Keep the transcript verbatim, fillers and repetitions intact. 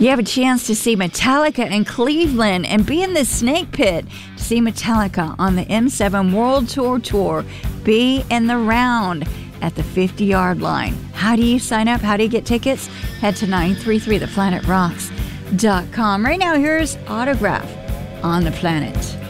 You have a chance to see Metallica in Cleveland and be in the Snake Pit to see Metallica on the M seven World Tour Tour. Be in the round at the fifty-yard line. How do you sign up? How do you get tickets? Head to nine three three the planet rocks dot com. Right now, here's Autograph on the Planet.